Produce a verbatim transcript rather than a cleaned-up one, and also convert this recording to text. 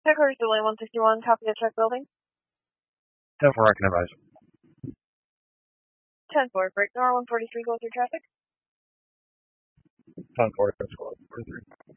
Headquarters Delay one sixty-one, copy of check building. ten four, I can advise. ten four, break door one forty-three, go through traffic. ten four, that's forty-three.